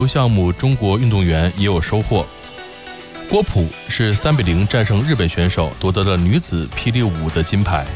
项目中国运动员也有收获。郭璞是3-0战胜日本选手，夺得了女子霹雳舞的金牌。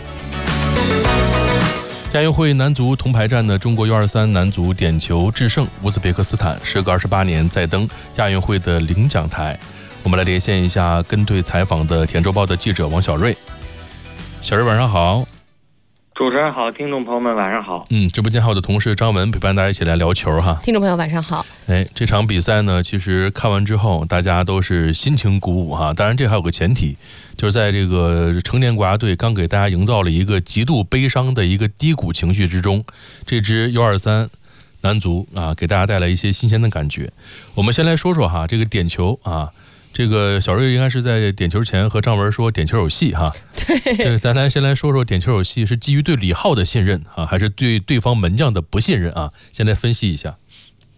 亚运会男足铜牌战的中国 U23 男足点球制胜乌兹别克斯坦，时隔28年再登亚运会的领奖台。我们来连线一下跟队采访的田周报的记者王小瑞。小瑞晚上好。 主持人好，听众朋友们晚上好。 直播间还有我的同事张文陪伴大家一起来聊球哈。 听众朋友晚上好。 这场比赛呢，其实看完之后大家都是心情鼓舞哈。当然这还有个前提，就是在这个成年国家队刚给大家营造了一个极度悲伤的一个低谷情绪之中，这支 U23 男足给大家带来一些新鲜的感觉。我们先来说说哈，这个点球这个小瑞应该是在点球前和张文说点球有戏哈。对，咱先来说说点球有戏是基于对李浩的信任还是对对方门将的不信任先来分析一下。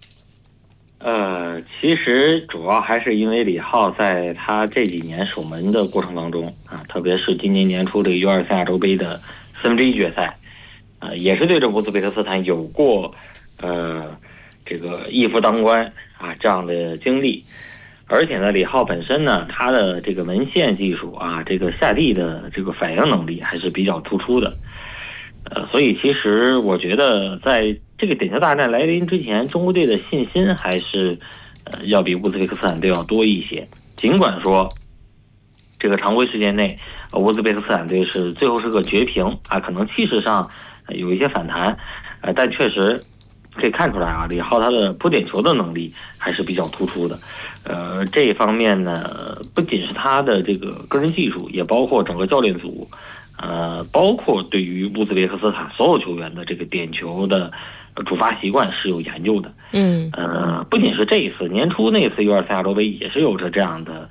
其实主要还是因为李浩在他这几年守门的过程当中特别是今年年初这个 U23 亚洲杯的1/4决赛，也是对着乌兹别克斯坦有过这个一夫当关这样的经历。而且呢，李浩本身呢，他的这个门线技术这个下地的这个反应能力还是比较突出的。所以其实我觉得在这个点球大战来临之前，中国队的信心还是要比乌兹别克斯坦队要多一些。尽管说这个常规时间内乌兹别克斯坦队是最后是个绝平可能气势上有一些反弹，但确实可以看出来李浩他的扑点球的能力还是比较突出的。这一方面呢，不仅是他的这个个人技术，也包括整个教练组，包括对于乌兹别克斯坦所有球员的这个点球的主罚习惯是有研究的。不仅是这一次，年初那次 U23 亚洲杯也是有着这样的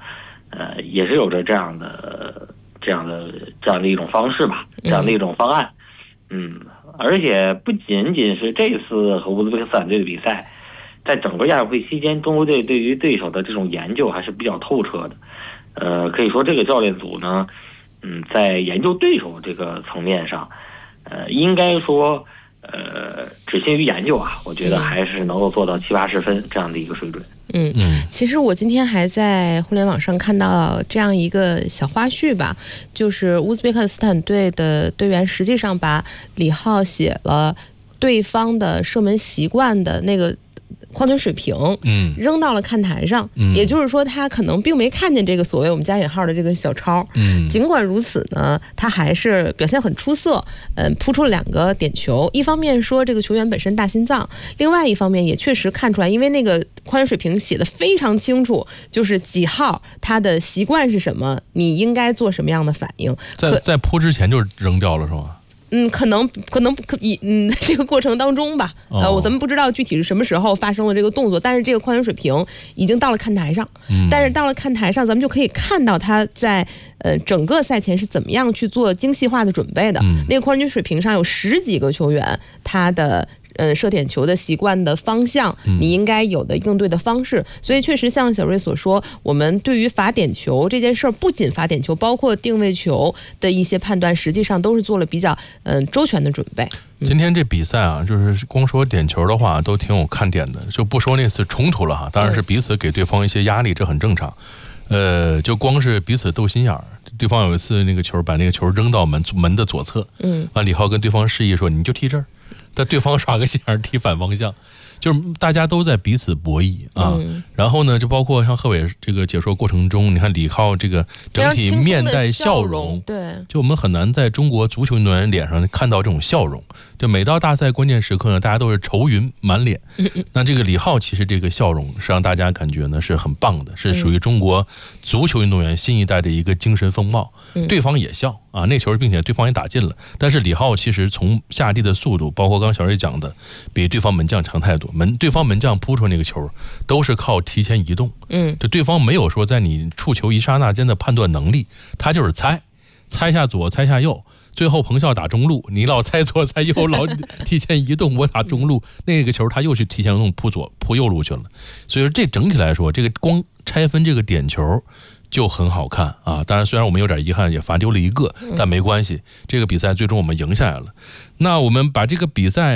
一种方式吧，这样的一种方案。而且不仅仅是这次和乌兹别克斯坦队的比赛，在整个亚运会期间，中国队对于对手的这种研究还是比较透彻的。可以说这个教练组呢，在研究对手这个层面上，应该说只限于研究我觉得还是能够做到70-80分这样的一个水准。 其实我今天还在互联网上看到这样一个小花絮吧，就是乌兹别克斯坦队的队员实际上把李浩写了对方的射门习惯的那个矿泉水瓶扔到了看台上，也就是说他可能并没看见这个所谓我们加引号的这个小抄。尽管如此呢，他还是表现很出色，扑出了2个点球。一方面说这个球员本身大心脏，另外一方面也确实看出来，因为那个矿泉水瓶写的非常清楚，就是几号他的习惯是什么，你应该做什么样的反应。 在扑之前就扔掉了是吗？ 可能这个过程当中吧，咱们不知道具体是什么时候发生了这个动作，但是这个矿泉水瓶已经到了看台上，但是到了看台上，咱们就可以看到他在整个赛前是怎么样去做精细化的准备的。那个矿泉水瓶上有10几个球员，他的射点球的习惯的方向，你应该有的应对的方式。所以确实像小瑞所说，我们对于罚点球这件事儿，不仅罚点球，包括定位球的一些判断，实际上都是做了比较周全的准备。 今天这比赛就是光说点球的话都挺有看点的，就不说那次冲突了当然是彼此给对方一些压力，这很正常。就光是彼此斗心眼儿，对方有一次那个球把那个球扔到门的左侧，李浩跟对方示意说你就踢这儿，但对方耍个心眼踢反方向，就是大家都在彼此博弈然后呢，就包括像贺伟这个解说过程中，你看李浩这个整体面带笑容， 对， 就我们很难在中国足球运动员脸上看到这种笑容。就每到大赛关键时刻呢，大家都是愁云满脸。那这个李浩其实这个笑容是让大家感觉呢是很棒的，是属于中国足球运动员新一代的一个精神风貌。对方也笑那球并且对方也打进了，但是李浩其实从下地的速度，包括刚小瑞讲的，比对方门将强太多。对方门将扑出那个球都是靠提前移动，就对方没有说在你触球一刹那间的判断能力，他就是猜下左猜下右，最后彭笑打中路，你老猜左猜右，老提前移动，我打中路，那个球他又去提前移动扑右路去了。所以说这整体来说，这个光拆分这个点球就很好看当然虽然我们有点遗憾也罚丢了一个，但没关系，这个比赛最终我们赢下来了。那我们把这个比赛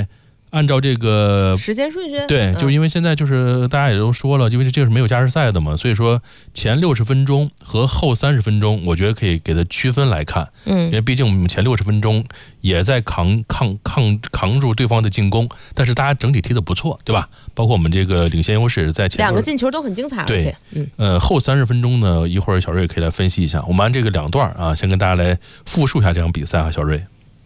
按照这个时间顺序， 对，就是因为现在就是大家也都说了，因为这是没有加时赛的嘛，所以说前60分钟和后30分钟，我觉得可以给它区分来看，因为毕竟我们前60分钟也在扛住对方的进攻，但是大家整体踢得不错，对吧？包括我们这个领先优势在前 2个进球都很精彩， 对，后30分钟呢，一会儿小瑞可以来分析一下，我们按这个2段啊，先跟大家来复述一下这场比赛啊，小瑞。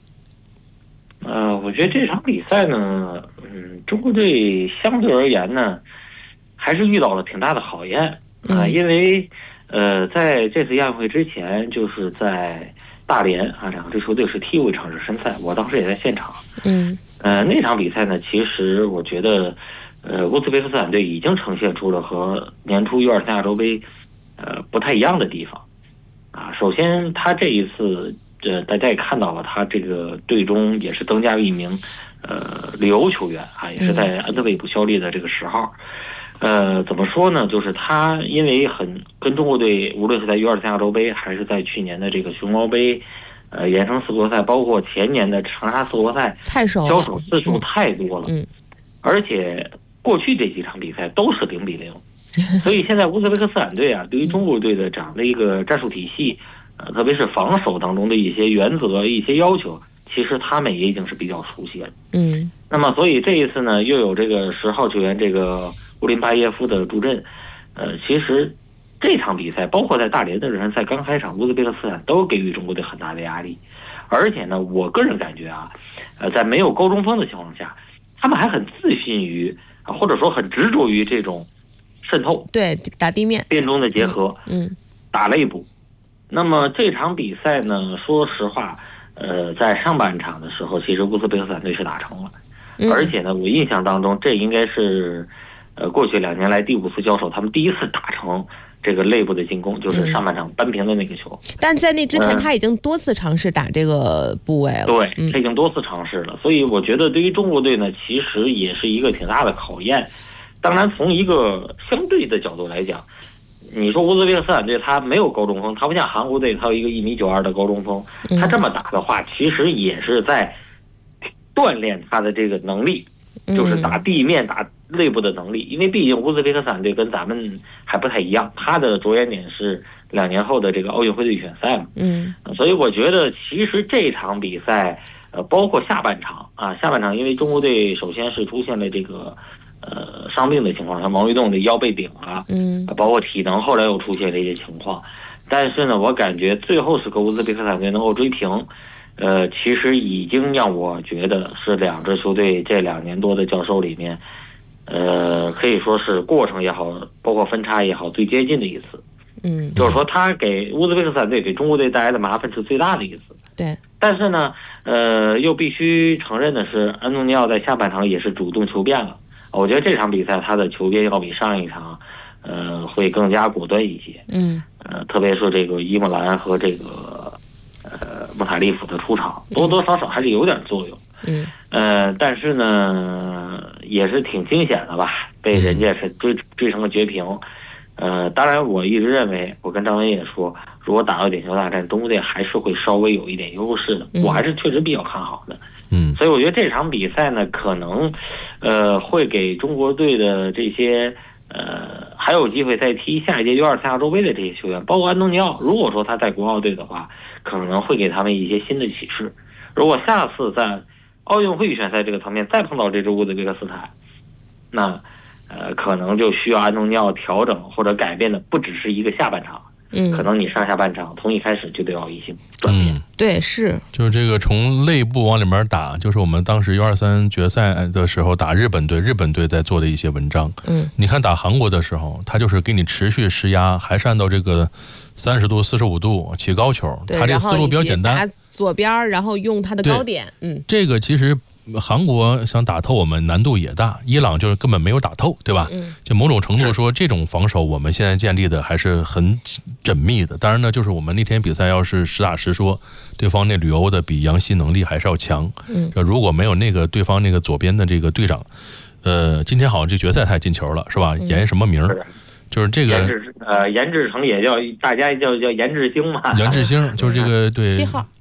我觉得这场比赛呢，中国队相对而言呢，还是遇到了挺大的考验啊，因为在这次亚运会之前，就是在大连啊，2支球队是踢过一场热身赛，我当时也在现场。那场比赛呢，其实我觉得，乌兹别克斯坦队已经呈现出了和年初U23亚洲杯不太一样的地方啊。首先，他这一次。大家也看到了，他这个队中也是增加了一名旅游球员啊，也是在安特卫普效力的这个10号。怎么说呢？就是他因为跟中国队，无论是在U23亚洲杯，还是在去年的这个熊猫杯、延伸4国赛，包括前年的长沙4国赛，交手次数太多了。而且过去这几场比赛都是0-0，所以现在乌兹别克斯坦队啊，对于中国队的这样的一个战术体系。特别是防守当中的一些原则、一些要求，其实他们也已经是比较熟悉了。那么所以这一次呢，又有这个10号球员这个乌林巴耶夫的助阵，其实这场比赛，包括在大连的热身赛刚开场，乌兹别克斯坦都给予中国队很大的压力。而且呢，我个人感觉啊，在没有高中锋的情况下，他们还很自信于或者说很执着于这种渗透， 对，打地面边中的结合，打内部。那么这场比赛呢，说实话，在上半场的时候，其实乌兹别克斯坦队是打成了，而且呢，我印象当中，这应该是过去2年来第5次交手，他们第一次打成这个内部的进攻，就是上半场扳平的那个球。 但在那之前，他已经多次尝试打这个部位了。 对，他已经多次尝试了，所以我觉得对于中国队呢，其实也是一个挺大的考验。当然，从一个相对的角度来讲。你说乌兹别克斯坦队他没有高中锋，他不像韩国队，他有一个1.92米的高中锋，他这么打的话，其实也是在锻炼他的这个能力，就是打地面、打内部的能力。因为毕竟乌兹别克斯坦队跟咱们还不太一样，他的着眼点是2年后的这个奥运会的预选赛嘛。所以我觉得其实这场比赛，包括下半场啊，因为中国队首先是出现了这个。伤病的情况，像毛玉栋的腰被顶了，包括体能后来又出现了一些情况，但是呢，我感觉最后是个乌兹别克斯坦队能够追平，其实已经让我觉得是2支球队这2年多的交手里面，可以说是过程也好，包括分差也好，最接近的一次。就是说他给乌兹别克斯坦队给中国队带来的麻烦是最大的一次。 对， 但是呢，又必须承认的是，安东尼奥在下半场也是主动求变了。我觉得这场比赛他的球边要比上一场，会更加果断一些。特别是这个伊莫兰和这个穆塔利夫的出场，多多少少还是有点作用。但是呢，也是挺惊险的吧，被人家是追成了绝平。当然我一直认为，我跟张文也说，如果打到点球大战，中国队还是会稍微有一点优势的。我还是确实比较看好的。所以我觉得这场比赛呢，可能会给中国队的这些还有机会再踢下一届U23亚洲杯的这些球员，包括安东尼奥，如果说他在国奥队的话，可能会给他们一些新的启示。如果下次在奥运会预选赛这个层面再碰到这支乌兹别克斯坦，那可能就需要安东尼奥调整或者改变的不只是一个下半场。可能你上下半场从一开始就得要一些转变。 对，是， 就是这个从内部往里面打，就是我们当时U23决赛的时候打日本队，日本队在做的一些文章。你看打韩国的时候，他就是给你持续施压，还是按照这个30度、45度起高球，他这思路比较简单， 打左边，然后用他的高点。 这个其实。韩国想打透我们难度也大，伊朗就是根本没有打透，对吧？就某种程度说，这种防守我们现在建立的还是很缜密的。当然呢，就是我们那天比赛要是实打实说，对方那旅游的比杨希能力还是要强。如果没有那个对方那个左边的这个队长，今天好像这决赛他也进球了，是吧？严什么名？就是这个严志成也叫大家叫严志兴嘛， 严志兴就是这个对 7号，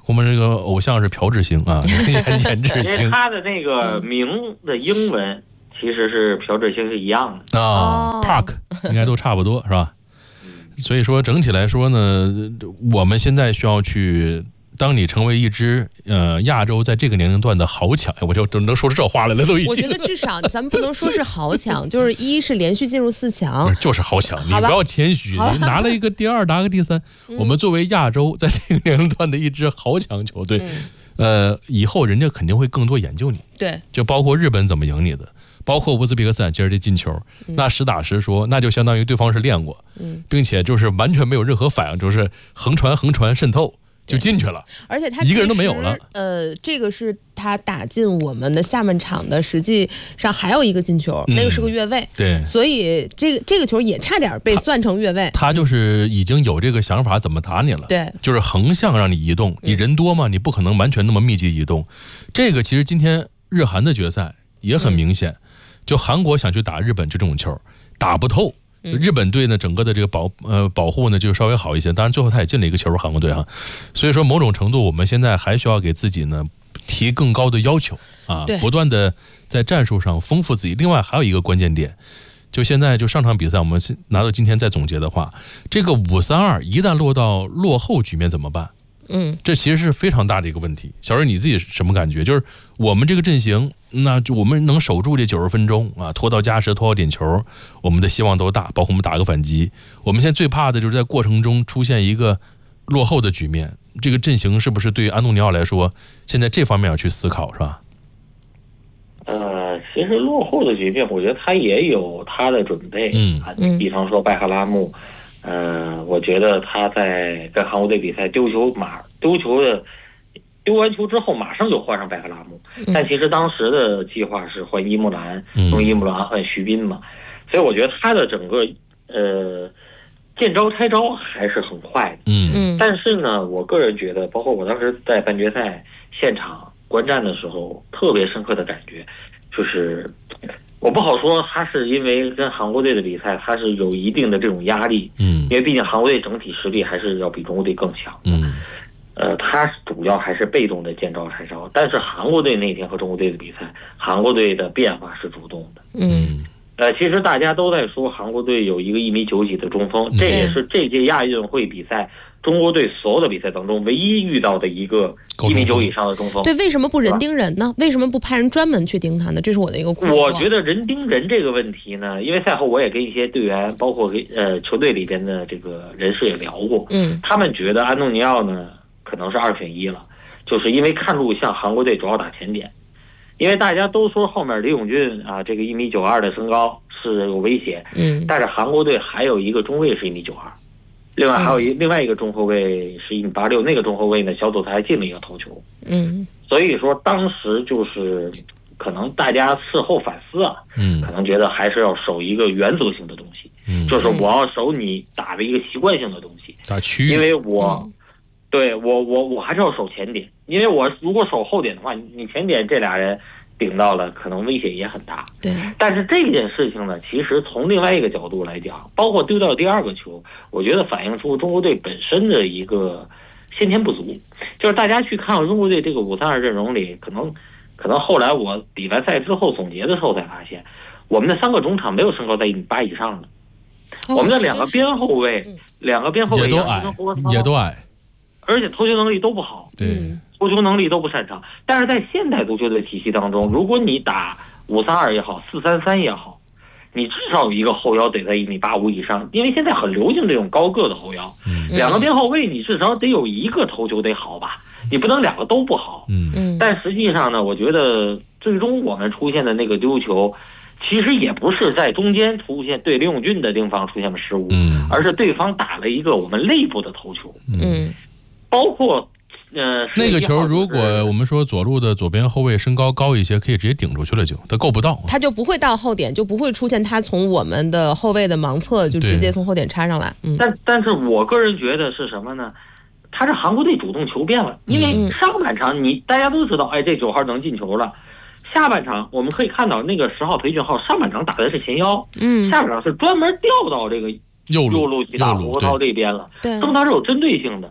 我们这个偶像是朴智星啊，颜志因为星他的那个名的英文其实是朴智星是一样的啊，Park 应该都差不多是吧？所以说整体来说呢，我们现在需要去。当你成为一支亚洲在这个年龄段的豪强，我就能说出这话来了，都已经。 我觉得至少咱们不能说是豪强，就是一是连续进入4强， 就是豪强。你不要谦虚，你拿了一个第2，拿个第3。我们作为亚洲在这个年龄段的一支豪强球队，以后人家肯定会更多研究你。 对， 就包括日本怎么赢你的，包括乌兹别克斯坦今儿这进球，那实打实说，那就相当于对方是练过，并且就是完全没有任何反应，就是横传渗透。就进去了， 而且他一个人都没有了。 这个是他打进我们的下半场的，实际上还有一个进球，那个是个越位。 对， 所以这个球也差点被算成越位。 他就是已经有这个想法怎么打你了。 对， 就是横向让你移动，你人多嘛，你不可能完全那么密集移动。这个其实今天日韩的决赛也很明显，就韩国想去打日本这种球，打不透。日本队呢，整个的这个保护呢就稍微好一些，当然最后他也进了一个球，韩国队哈。所以说某种程度，我们现在还需要给自己呢提更高的要求啊，不断的在战术上丰富自己。另外还有一个关键点，就现在就上场比赛，我们拿到今天再总结的话，这个5-3-2一旦落到落后局面怎么办？这其实是非常大的一个问题。小瑞你自己什么感觉？就是我们这个阵型，那就我们能守住这90分钟啊，拖到加时，拖到点球，我们的希望都大，包括我们打个反击。我们现在最怕的就是在过程中出现一个落后的局面。这个阵型是不是对于安东尼奥来说，现在这方面要去思考，是吧？ 其实落后的局面，我觉得他也有他的准备。比方说拜赫拉木。我觉得他在跟韩国队比赛丢完球之后马上就换上拜赫拉木，但其实当时的计划是换伊木兰，用伊木兰换徐斌嘛，所以我觉得他的整个见招拆招还是很快的。但是呢，我个人觉得，包括我当时在半决赛现场观战的时候，特别深刻的感觉就是。我不好说，他是因为跟韩国队的比赛，他是有一定的这种压力，因为毕竟韩国队整体实力还是要比中国队更强的，他主要还是被动的见招拆招，但是韩国队那天和中国队的比赛，韩国队的变化是主动的，其实大家都在说韩国队有一个1米9几的中锋，这也是这届亚运会比赛中国队所有的比赛当中唯一遇到的一个1米9以上的中锋。 对，为什么不人盯人呢？为什么不派人专门去盯他呢？这是我的一个困惑。 我觉得人盯人这个问题呢，因为赛后我也跟一些队员，包括球队里边的这个人士也聊过，他们觉得安东尼奥呢可能是2选1了，就是因为看录像韩国队主要打前点，因为大家都说后面李永俊啊这个1米92的身高是有威胁，但是韩国队还有一个中卫是1米92。另外还有另外一个中后卫是1米86，那个中后卫呢小组赛进了一个头球。所以说当时就是可能大家事后反思啊，可能觉得还是要守一个原则性的东西，就是我要守你打的一个习惯性的东西， 打区域， 因为对我还是要守前点，因为我如果守后点的话，你前点这俩人顶到了，可能威胁也很大。 对， 但是这件事情呢，其实从另外一个角度来讲，包括丢掉第2个球，我觉得反映出中国队本身的一个先天不足。就是大家去看中国队这个5-3-2阵容里，可能后来我比完赛之后总结的时候才发现，我们的3个中场没有身高在1米8以上的，我们的2个边后卫也都矮， 而且头球能力都不好。 对。 投球能力都不擅长，但是在现代足球的体系当中，如果你打5-3-2也好，4-3-3也好，你至少有一个后腰得在1米85以上，因为现在很流行这种高个的后腰。2个边后卫你至少得有一个头球得好吧，你不能2个都不好。但实际上呢，我觉得最终我们出现的那个丢球，其实也不是在中间出现对李永俊的地方出现了失误，而是对方打了一个我们内部的头球。包括。 那个球如果我们说左路的左边后卫身高高一些，可以直接顶出去了，他够不到， 他就不会到后点，就不会出现他从我们的后卫的盲侧就直接从后点插上来。 但是我个人觉得是什么呢？他是韩国队主动求变了，因为上半场大家都知道，这9号能进球了。下半场我们可以看到那个10号裴俊浩上半场打的是前腰，下半场是专门调到这个右路去打胡涛这边了，说他是有针对性的。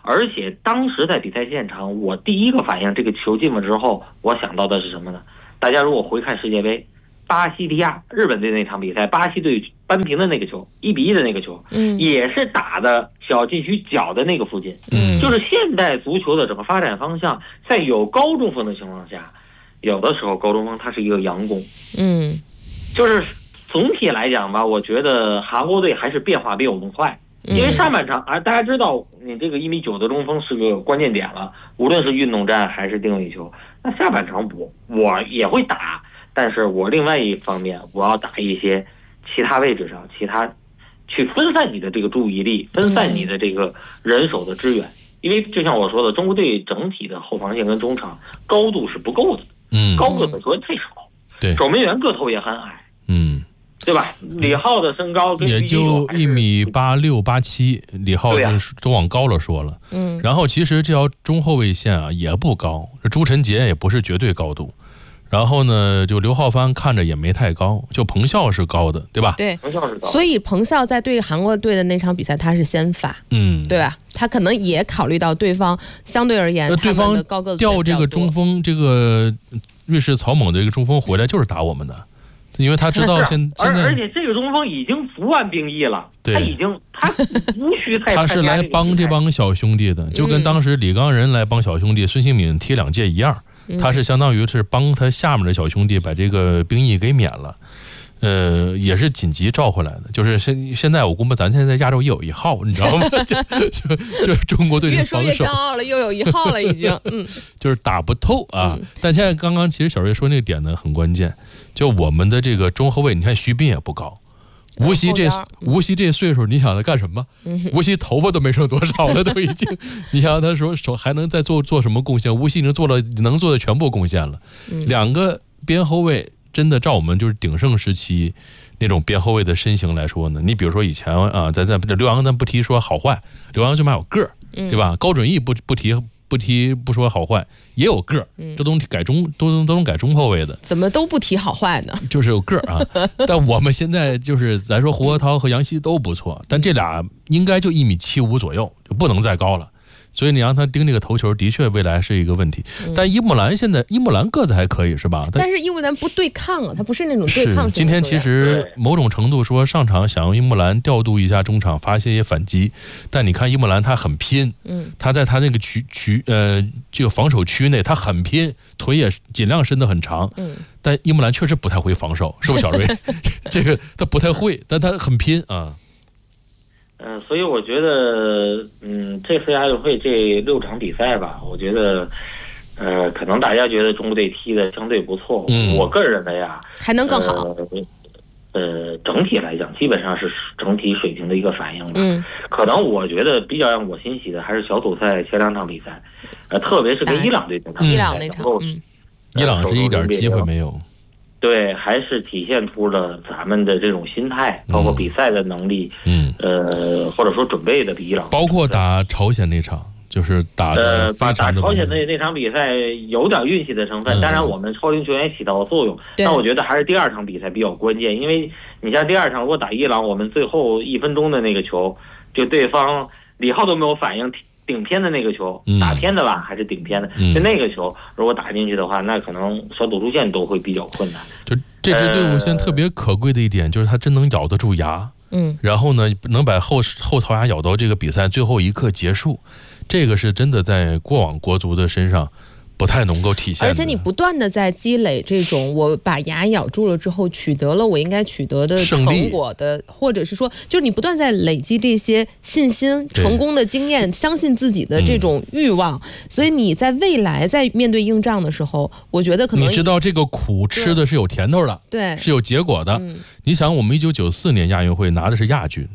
而且当时在比赛现场，我第一个反应，这个球进了之后，我想到的是什么呢？大家如果回看世界杯，巴西迪亚日本队那场比赛，巴西队扳平的那个球，1-1的那个球，也是打的小禁区角的那个附近。就是现代足球的整个发展方向，在有高中锋的情况下，有的时候高中锋他是一个佯攻。就是总体来讲吧，我觉得韩国队还是变化比我们快。因为上半场大家知道你这个1.9米的中锋是个关键点了，无论是运动战还是定位球。那下半场我也会打，但是我另外一方面我要打一些其他位置上，去分散你的这个注意力，分散你的这个人手的支援。因为就像我说的，中国队整体的后防线跟中场高度是不够的，高个子球员太少， 对， 守门员个头也很矮，对吧？李浩的身高跟也就1.86米、1.87米，李浩都往高了说了。然后其实这条中后卫线啊也不高，朱晨杰也不是绝对高度。然后呢，就刘浩帆看着也没太高，就彭笑是高的，对吧？ 对， 彭笑是高的。 所以彭笑在对韩国队的那场比赛他是先发，对吧？他可能也考虑到对方相对而言， 对方调这个中锋，这个瑞士草蜢的这个中锋回来就是打我们的。因为他知道现在， 而且这个中锋已经服完兵役了，他无需太他是来帮这帮小兄弟的，就跟当时李刚仁来帮小兄弟孙兴敏踢2届一样，他是相当于是帮他下面的小兄弟把这个兵役给免了。也是紧急召回来的，就是现在我估摸咱现在在亚洲也有1号，你知道吗？就中国队的防守越说越骄傲了，又有1号了已经， 就是打不透啊。但现在刚刚其实小瑞说那个点呢很关键，就我们的这个中后卫，你看徐斌也不高，吴曦这岁数，你想他干什么？吴曦头发都没剩多少了，都已经，你想他说手还能再做什么贡献？吴曦已经做了能做的全部贡献了，2个边后卫。真的照我们就是鼎盛时期那种边后卫的身形来说呢，你比如说以前啊，在刘洋咱不提说好坏，刘洋最起码有个儿，对吧？高准翼不说好坏，也有个儿，这都能改中后卫的， 怎么都不提好坏呢？ 就是有个儿啊。但我们现在就是咱说胡国涛和杨希都不错，但这俩应该就1.75米左右，就不能再高了。所以你让他盯这个头球，的确未来是一个问题。但伊木兰个子还可以是吧？ 但是伊木兰不对抗啊，他不是那种对抗型。 今天其实某种程度说上场想用伊木兰调度一下中场，发些反击。但你看伊木兰他很拼，他在他那个这个防守区内他很拼，腿也尽量伸得很长。但伊木兰确实不太会防守，是不是小瑞？这个他不太会，但他很拼啊。 所以我觉得，这次亚运会这6场比赛吧，我觉得，可能大家觉得中国队踢的相对不错，我个人认为啊， 还能更好。 整体来讲，基本上是整体水平的一个反应吧。可能我觉得比较让我欣喜的还是小组赛前2场比赛，特别是跟伊朗队那场比赛， 伊朗是一点机会没有。 对，还是体现出了咱们的这种心态，包括比赛的能力，或者说准备的比伊朗， 包括打朝鲜那场，就是打打朝鲜那场比赛有点运气的成分，当然我们超龄球员起到了作用，但我觉得还是第2场比赛比较关键，因为你像第2场如果打伊朗，我们最后1分钟的那个球，就对方李浩都没有反应。顶偏的那个球，打偏的吧，还是顶偏的？就那个球，如果打进去的话，那可能小组出线都会比较困难。 就这支队伍现在特别可贵的一点，就是他真能咬得住牙，然后呢，能把后槽牙咬到这个比赛最后一刻结束，这个是真的在过往国足的身上不太能够体现。 而且你不断的在积累这种我把牙咬住了之后取得了我应该取得的成果的，或者是说就是你不断在累积这些信心、成功的经验、相信自己的这种欲望，所以你在未来在面对硬仗的时候，我觉得可能你知道这个苦吃的是有甜头的， 对， 是有结果的。你想我们1994年亚运会拿的是亚军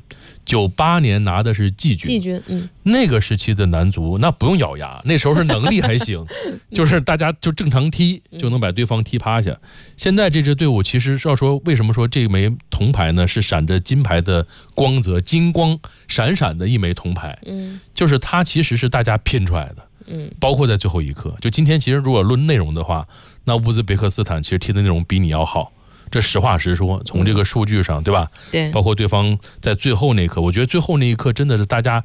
，98年拿的是季军，那个时期的男足那不用咬牙，那时候是能力还行，就是大家就正常踢就能把对方踢趴下。现在这支队伍其实要说为什么说这枚铜牌呢，是闪着金牌的光泽，金光闪闪的一枚铜牌，就是它其实是大家拼出来的，包括在最后一刻。就今天其实如果论内容的话，那乌兹别克斯坦其实踢的内容比你要好。这实话实说，从这个数据上，对吧？ 对， 包括对方在最后那一刻，我觉得最后那一刻真的是大家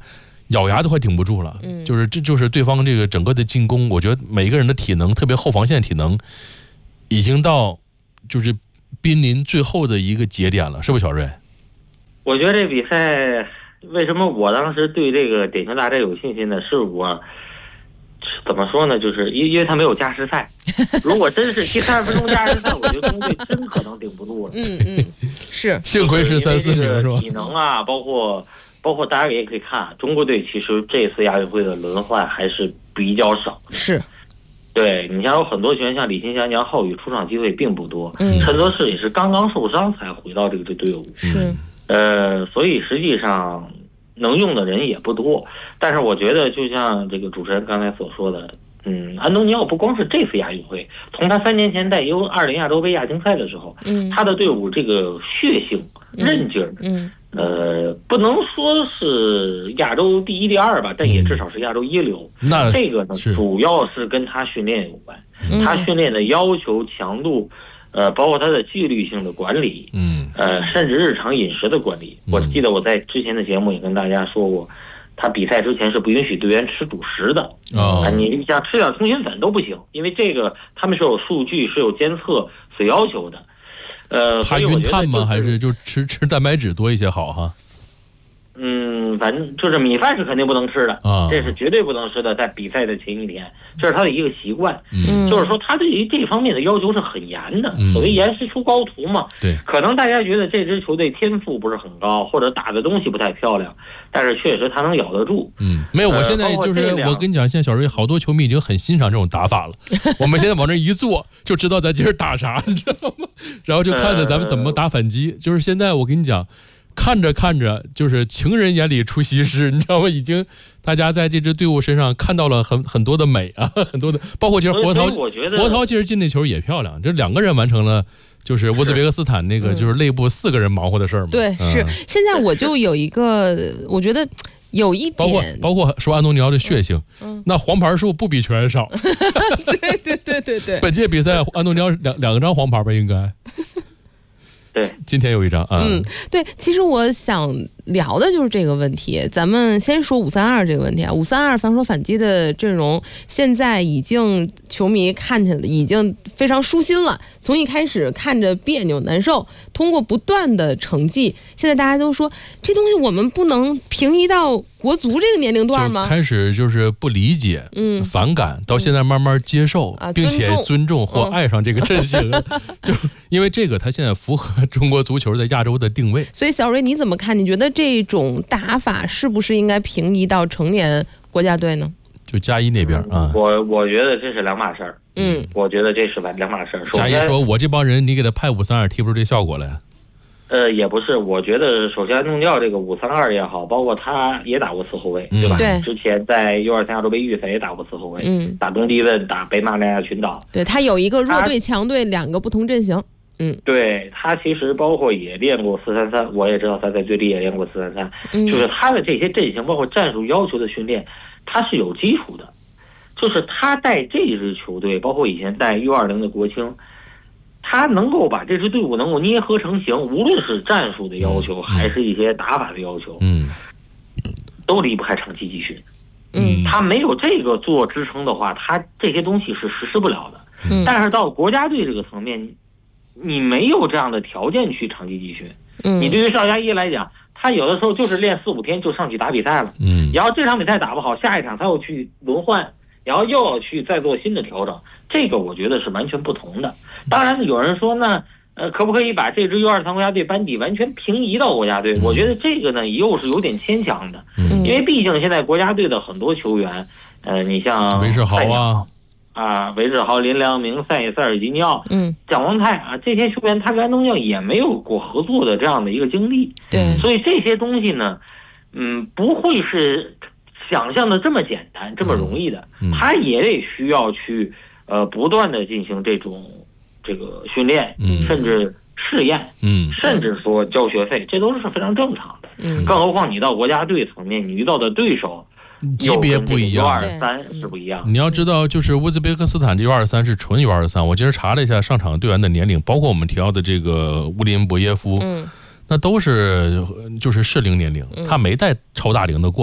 咬牙都快顶不住了。这就是对方这个整个的进攻，我觉得每一个人的体能，特别后防线体能，已经到就是濒临最后的一个节点了，是不是小瑞？ 我觉得这比赛为什么我当时对这个典型大战有信心呢？是我怎么说呢？就是因为他没有加时赛，如果真是第30分钟加时赛，我觉得中国队真可能顶不住了。 是， 幸亏是3、4名是吧？ 体能啊，包括大家也可以看，中国队其实这次亚运会的轮换还是比较少的。 是。 对，你像有很多球员，像李金祥、杨浩宇出场机会并不多，陈泽世也是刚刚受伤才回到这个队伍。 是。 所以实际上能用的人也不多。但是我觉得，就像这个主持人刚才所说的，安东尼奥不光是这次亚运会，从他3年前在U20亚洲杯亚青赛的时候，他的队伍这个血性、韧劲儿，不能说是亚洲第1、第2吧，但也至少是亚洲1流。 那这个呢，主要是跟他训练有关，他训练的要求、强度。包括他的纪律性的管理，甚至日常饮食的管理。我记得我在之前的节目也跟大家说过，他比赛之前是不允许队员吃主食的。你像吃点通心粉都不行，因为这个他们是有数据、是有监测所要求的。 怕晕碳吗？还是就吃蛋白质多一些好哈？ 反正就是米饭是肯定不能吃的，这是绝对不能吃的。在比赛的前一天，这是他的一个习惯。就是说他对于这方面的要求是很严的。所谓严师出高徒嘛。 对， 可能大家觉得这支球队天赋不是很高，或者打的东西不太漂亮，但是确实他能咬得住。 没有，我现在就是我跟你讲，现在小瑞好多球迷已经很欣赏这种打法了。我们现在往这一坐，就知道咱今儿打啥，你知道吗？然后就看着咱们怎么打反击。就是现在我跟你讲。看着就是情人眼里出西施，你知道吗？已经大家在这支队伍身上看到了很多的美啊，很多的，包括其实活涛其实进那球也漂亮，这2个人完成了就是乌兹别克斯坦那个就是内部4个人忙活的事儿嘛。 对，是。现在我就有一个，我觉得有一点， 包括说安东尼奥的血性，那黄牌数不比球员少。 对。 本届比赛安东尼奥两张黄牌吧，应该。 对， 今天有一张啊。 对，其实我想聊的就是这个问题。咱们先说532这个问题啊，532防守反击的阵容，现在已经球迷看起来已经非常舒心了。从一开始看着别扭难受，通过不断的成绩，现在大家都说这东西我们不能平移到国足这个年龄段吗？ 开始就是不理解，反感，到现在慢慢接受，并且尊重或爱上这个阵型。就因为这个，他现在符合中国足球在亚洲的定位。 所以小瑞你怎么看？你觉得这种打法是不是应该平移到成年国家队呢？ 就加一那边啊， 我觉得这是2码事儿。我觉得这是2码事儿。 加一说，我这帮人，你给他派532，踢不出这效果来。 也不是，我觉得首先弄掉这个532也好，包括他也打过4后卫，对吧？ 对， 之前在U23亚洲杯预赛也打过4后卫，打东帝汶，打北马里亚群岛。 对，他有一个弱队、强队2个不同阵型。 对，他其实包括也练过433，我也知道他在队里也练过433，就是他的这些阵型，包括战术要求的训练，他是有基础的。就是他带这支球队，包括以前带U20的国青，他能够把这支队伍能够捏合成型，无论是战术的要求，还是一些打法的要求，都离不开长期集训。他没有这个做支撑的话，他这些东西是实施不了的。但是到国家队这个层面，你没有这样的条件去长期集训。你对于邵佳一来讲，他有的时候就是练4、5天就上去打比赛了。然后这场比赛打不好，下一场他又去轮换，然后又要去再做新的调整。这个我觉得是完全不同的。当然有人说呢，可不可以把这支U23国家队班底完全平移到国家队？我觉得这个呢又是有点牵强的。因为毕竟现在国家队的很多球员，你像韦世豪韦世豪、林良铭、塞尔吉尼奥、蒋光太啊，这些球员他跟安东尼奥也没有过合作的这样的一个经历。 对， 所以这些东西呢，不会是想象的这么简单、这么容易的。他也得需要去不断的进行这个训练，甚至试验，甚至说交学费，这都是非常正常的。更何况你到国家队层面，你遇到的对手级别不一样 ，U23是不一样。 你要知道，就是乌兹别克斯坦的U23是纯U23。我今儿查了一下上场队员的年龄，包括我们提到的这个乌林博耶夫，那都是就是适龄年龄，他没带超大龄的过来。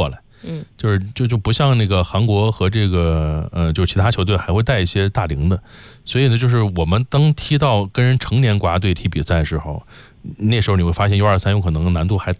就不像那个韩国和这个就其他球队还会带一些大龄的，所以呢，就是我们当踢到跟人成年国家队踢比赛的时候，那时候你会发现 U23 有可能难度还